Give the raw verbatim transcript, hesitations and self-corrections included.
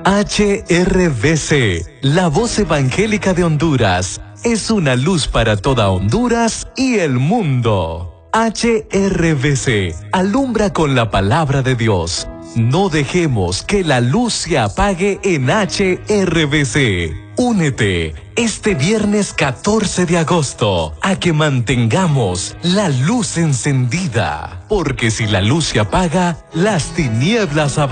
H R V C, la voz evangélica de Honduras, es una luz para toda Honduras y el mundo. H R V C, alumbra con la palabra de Dios. No dejemos que la luz se apague en H R V C. Únete este viernes catorce de agosto a que mantengamos la luz encendida, porque si la luz se apaga, las tinieblas avanzan.